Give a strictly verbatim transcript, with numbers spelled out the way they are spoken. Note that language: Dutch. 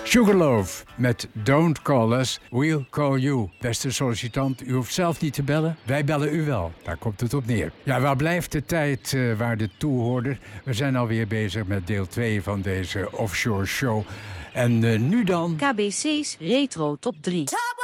Sugarloaf met Don't Call Us, We'll Call You. Beste sollicitant, u hoeft zelf niet te bellen. Wij bellen u wel. Daar komt het op neer. Ja, waar blijft de tijd uh, waar de toehoorder? We zijn alweer bezig met deel twee van deze offshore show. En uh, nu dan... K B C's Retro Top drie. Top